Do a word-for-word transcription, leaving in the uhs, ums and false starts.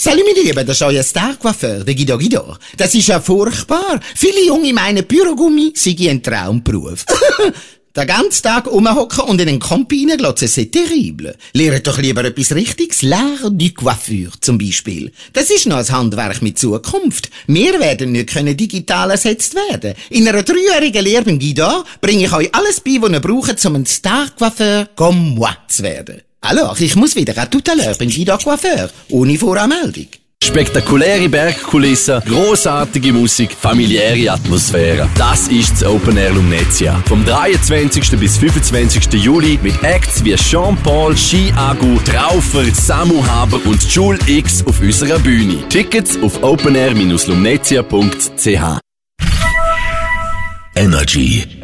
Salut meine Lieben, das ist euer Star-Coiffeur, der Guido Guido. Das ist ja furchtbar. Viele Junge meinen, Bürogummi sei ein Traumberuf. Den ganzen Tag rumhocken und in den Kompi reinglotzen, c'est terrible. Lehrt doch lieber etwas Richtiges. L'art du Coiffure zum Beispiel. Das ist noch ein Handwerk mit Zukunft. Wir werden nicht können digital ersetzt werden. In einer dreijährigen Lehre beim Guido bringe ich euch alles bei, was ihr braucht, um ein Star-Coiffeur comme moi zu werden. Alors, ich muss wieder à tout à l'heure beim Guido Coiffeur, ohne Voranmeldung. Spektakuläre Bergkulissen, grossartige Musik, familiäre Atmosphäre. Das ist das Open Air Lumnezia. Vom dreiundzwanzigsten bis fünfundzwanzigsten Juli mit Acts wie Jean-Paul, Ski Agu, Traufer, Samu Haber und Jule X auf unserer Bühne. Tickets auf openair lumnezia punkt c h. Energy.